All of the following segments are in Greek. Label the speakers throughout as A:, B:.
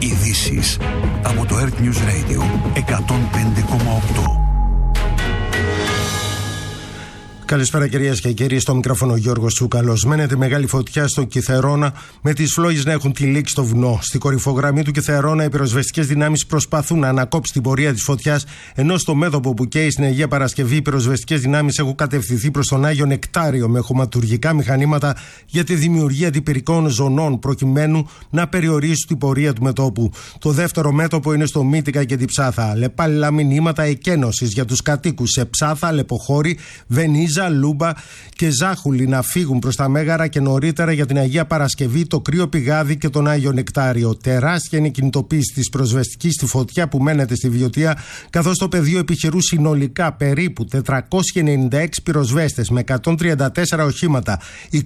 A: Ειδήσεις από το Earth News Radio 105,8.
B: Καλησπέρα κυρίες και κύριοι, στο μικρόφωνο Γιώργος Τσούκαλος. Μένεται μεγάλη φωτιά στο Κιθερώνα, με τις φλόγες να έχουν τυλίξει στο βουνό. Στη κορυφογραμμή του Κιθερώνα, οι πυροσβεστικές δυνάμεις προσπαθούν να ανακόψουν την πορεία της φωτιάς, ενώ στο μέτωπο που καίει στην Αγία Παρασκευή, οι πυροσβεστικές δυνάμεις έχουν κατευθυνθεί προς τον Άγιο Νεκτάριο με χωματουργικά μηχανήματα για τη δημιουργία τυπηρικών ζωνών, προκειμένου να περιορίσουν την πορεία του μετώπου. Το δεύτερο μέτωπο είναι στο Μύτικα και την Ψάθα. Λεπάλληλα μηνύματα εκένωσης για τους κατοίκους σε Ψάθα, Λεποχώρη, Βενίζα, Λούμπα και Ζάχουλη να φύγουν προς τα Μέγαρα και νωρίτερα για την Αγία Παρασκευή, το Κρύο Πηγάδι και τον Άγιο Νεκτάριο. Τεράστια είναι η κινητοποίηση της προσβεστικής στη φωτιά που μένεται στη Βιωτία, καθώς το πεδίο επιχειρούν συνολικά περίπου 496 πυροσβέστες με 134 οχήματα,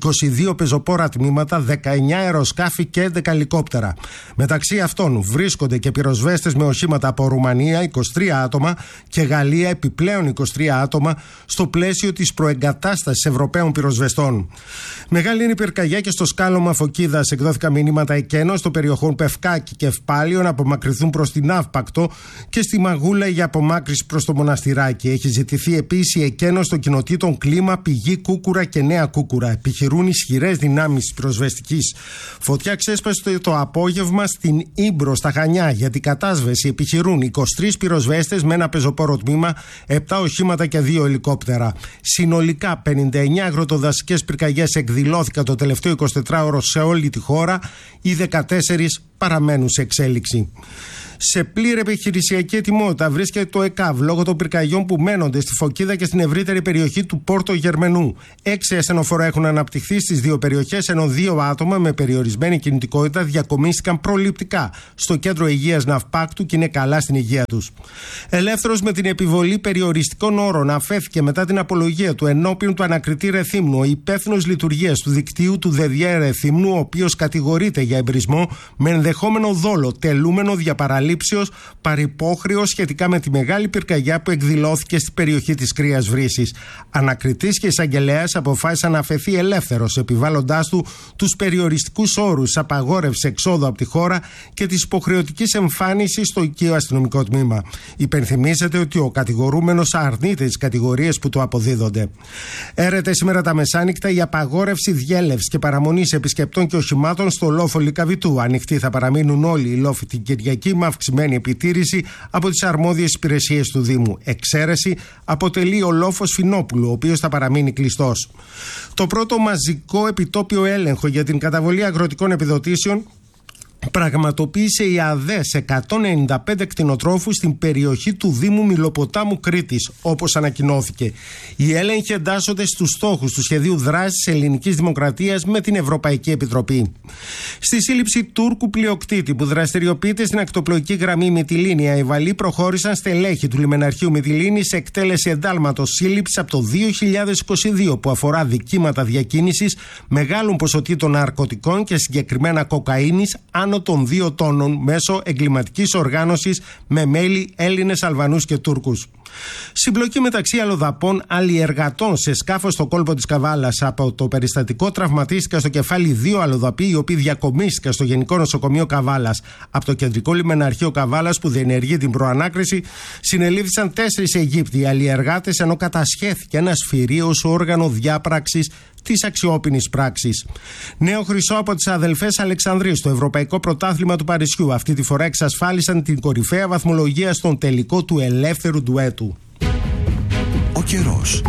B: 22 πεζοπόρα τμήματα, 19 αεροσκάφη και 11 ελικόπτερα. Μεταξύ αυτών βρίσκονται και πυροσβέστες με οχήματα από Ρουμανία, 23 άτομα, και Γαλλία, επιπλέον 23 άτομα, στο πλαίσιο της προεγκατάστασης Ευρωπαίων πυροσβεστών. Μεγάλη είναι η πυρκαγιά και στο σκάλωμα Φωκίδας. Εκδόθηκαν μηνύματα εκένωσης στο περιοχών Πευκάκη και Ευπάλιο να απομακρυνθούν προς την Αύπακτο και στη Μαγούλα για απομάκρυνση προς το Μοναστηράκι. Έχει ζητηθεί επίσης η εκένωση των κοινοτήτων Κλίμα, Πηγή, Κούκουρα και Νέα Κούκουρα. Επιχειρούν ισχυρές δυνάμεις πυροσβεστικής. Φωτιά ξέσπασε το απόγευμα στην Ήμπρο, στα Χανιά. Για την κατάσβεση επιχειρούν 23 πυροσβέστες με ένα πεζοπόρο τμήμα, 7 οχήματα και 2 ελικόπτερα. Συνολικά 59 αγροτοδασικές πυρκαγιές εκδηλώθηκαν το τελευταίο 24ωρο σε όλη τη χώρα, οι 14 παραμένουν σε εξέλιξη. Σε πλήρη επιχειρησιακή ετοιμότητα βρίσκεται το ΕΚΑΒ λόγω των πυρκαγιών που μένονται στη Φωκίδα και στην ευρύτερη περιοχή του Πόρτο Γερμενού. 6 ασθενοφόρα έχουν αναπτυχθεί στις δύο περιοχές, ενώ 2 άτομα με περιορισμένη κινητικότητα διακομίστηκαν προληπτικά στο κέντρο υγείας Ναυπάκτου και είναι καλά στην υγεία τους. Ελεύθερος με την επιβολή περιοριστικών όρων αφέθηκε μετά την απολογία του ενώπιον του ανακριτή Ρεθύμνου ο υπεύθυνος λειτουργίας του δικτύου του ΔΕΔΙΕ Ρεθύμνου, ο οποίος κατηγορείται για εμπρισμό με ενδεχόμενο δόλο, τελούμενο διαπαραλήψεως παρυπόχρεο σχετικά με τη μεγάλη πυρκαγιά που εκδηλώθηκε στην περιοχή της Κρύας Βρύσης. Ανακριτής και εισαγγελέας αποφάσισαν να αφαιθεί ελεύθερος, επιβάλλοντάς του τους περιοριστικούς όρους απαγόρευση εξόδου από τη χώρα και της υποχρεωτικής εμφάνισης στο οικείο αστυνομικό τμήμα. Υπενθυμίζεται ότι ο κατηγορούμενος αρνείται τις κατηγορίες που του αποδίδονται. Έρεται σήμερα τα μεσάνυχτα η απαγόρευση διέλευσης και παραμονής επισκεπτών και οχημάτων στο λόφο Λυκαβητού. Ανοιχτοί θα παραμείνουν όλοι οι λόφοι την Κυριακή με αυξημένη επιτήρηση από τις αρμόδιες υπηρεσίες του Δήμου. Εξαίρεση αποτελεί ο λόφος Φινόπουλου, ο οποίος θα παραμείνει κλειστός. Το πρώτο μαζικό επιτόπιο έλεγχο για την καταβολή αγροτικών επιδοτήσεων πραγματοποίησε η ΑΔΕ σε 195 κτηνοτρόφους στην περιοχή του Δήμου Μιλοποτάμου Κρήτης, όπως ανακοινώθηκε. Οι έλεγχοι εντάσσονται στους στόχους του σχεδίου δράσης Ελληνικής Δημοκρατίας με την Ευρωπαϊκή Επιτροπή. Στη σύλληψη Τούρκου πλειοκτήτη που δραστηριοποιείται στην ακτοπλοϊκή γραμμή Μυτιλήνη, οι Αϊβαλοί προχώρησαν στελέχη του λιμεναρχείου Μυτιλήνη σε εκτέλεση εντάλματος σύλληψης από το 2022 που αφορά δικήματα διακίνησης μεγάλων ποσοτήτων ναρκωτικών και συγκεκριμένα κοκαίνης άνω των 2 τόνων μέσω εγκληματικής οργάνωσης με μέλη Έλληνες, Αλβανούς και Τούρκους. Συμπλοκή μεταξύ αλλοδαπών αλλιεργατών σε σκάφος στο κόλπο της Καβάλας. Από το περιστατικό τραυματίστηκαν στο κεφάλι 2 αλλοδαποί, οι οποίοι διακομίστηκαν στο Γενικό Νοσοκομείο Καβάλας. Από το Κεντρικό Λιμεναρχείο Καβάλας, που διενεργεί την προανάκριση, συνελήφθησαν 4 Αιγύπτιοι αλλιεργάτες, ενώ κατασχέθηκε ένα σφυρί ως όργανο διάπραξης της αξιόπινης πράξης. Νέο χρυσό από τις αδελφές Αλεξανδρίου στο Ευρωπαϊκό Πρωτάθλημα του Παρισιού. Αυτή τη φορά εξασφάλισαν την κορυφαία βαθμολογία στον τελικό του ελεύθερου ντουέτου.
A: Ο καιρός.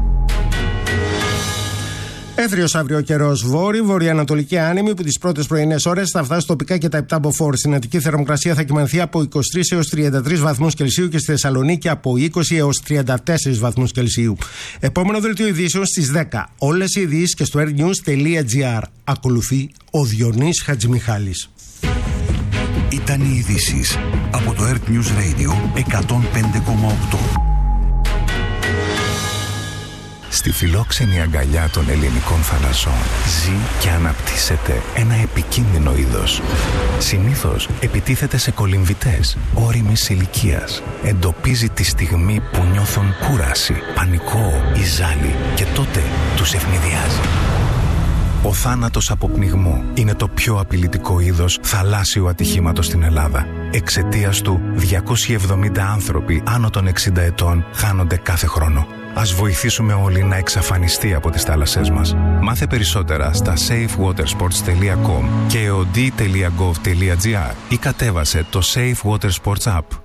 B: Έθριος αύριο καιρός. Βορειοανατολική άνεμη που τις πρώτες πρωινές ώρες θα φτάσει τοπικά και τα 7 μποφόρ. Στην Αττική θερμοκρασία θα κυμανθεί από 23 έως 33 βαθμούς Κελσίου και στη Θεσσαλονίκη από 20 έως 34 βαθμούς Κελσίου. Επόμενο δελτίο ειδήσεων στις 10. Όλες οι ειδήσεις και στο airnews.gr. Ακολουθεί ο Διονύς Χατζημιχάλης.
A: Ήταν οι ειδήσεις από το Earth News Radio 105,8.
C: Στη φιλόξενη αγκαλιά των ελληνικών θαλασσών ζει και αναπτύσσεται ένα επικίνδυνο είδος. Συνήθως επιτίθεται σε κολυμβητές ώριμης ηλικίας. Εντοπίζει τη στιγμή που νιώθουν κούραση, πανικό ή ζάλι και τότε τους ευνηδιάζει. Ο θάνατος από πνιγμό είναι το πιο απειλητικό είδος θαλάσσιου ατυχήματος στην Ελλάδα. Εξαιτίας του, 270 άνθρωποι άνω των 60 ετών χάνονται κάθε χρόνο. Ας βοηθήσουμε όλοι να εξαφανιστεί από τις θάλασσές μας. Μάθε περισσότερα στα safewatersports.com και eod.gov.gr ή κατέβασε το Safe Water Sports App.